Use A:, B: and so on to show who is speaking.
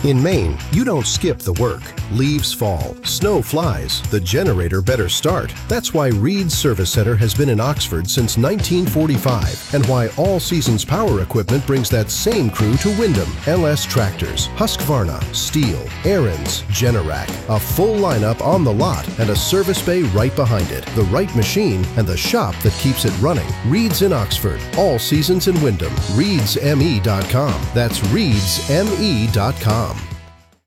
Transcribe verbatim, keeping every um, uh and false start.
A: In Maine, you don't skip the work. Leaves fall, snow flies, the generator better start. That's why Reed's Service Center has been in Oxford since nineteen forty-five, and why All Seasons Power Equipment brings that same crew to Wyndham. L S Tractors, Husqvarna, Steel, Aaron's, Generac. A full lineup on the lot and a service bay right behind it. The right machine and the shop that keeps it running. Reed's in Oxford. All Seasons in Wyndham. Reeds M E dot com. That's Reeds M E dot com.